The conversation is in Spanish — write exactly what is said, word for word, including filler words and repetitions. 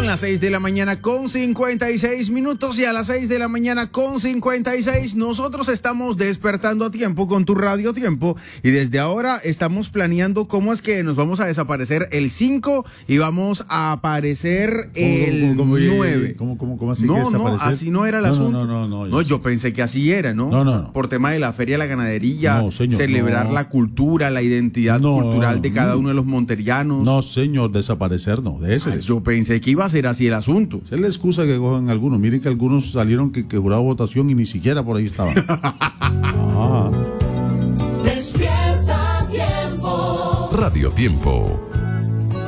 las seis de la mañana con cincuenta y seis minutos y a las seis de la mañana con cincuenta y seis nosotros estamos despertando a tiempo con tu Radio Tiempo y desde ahora estamos planeando cómo es que nos vamos a desaparecer el cinco y vamos a aparecer el ¿Cómo, cómo, cómo, nueve. ¿Cómo, cómo, cómo así no, que no, desaparecer? así no era el no, asunto. No, no, no. No, no yo pensé que así era, ¿no? No, no, no. Por tema de la feria de la ganadería, no, señor, celebrar no. la cultura, la identidad no, cultural de cada no. uno de los monterianos. No, señor, desaparecer no, de ese. Ay, yo pensé que iba a ser así el asunto. Esa es la excusa que cogen algunos. Miren que algunos salieron que, que juraba votación y ni siquiera por ahí estaban. ah. Despierta Tiempo. Radio Tiempo.